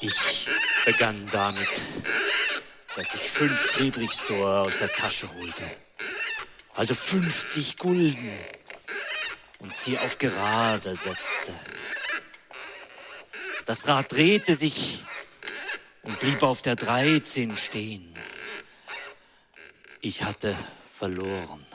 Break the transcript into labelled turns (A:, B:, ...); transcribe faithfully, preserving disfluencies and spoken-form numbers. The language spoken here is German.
A: Ich begann damit, dass ich fünf Friedrichsdor aus der Tasche holte. Also fünfzig Gulden. Und sie auf gerade setzte. Das Rad drehte sich und blieb auf der dreizehn stehen. Ich hatte verloren.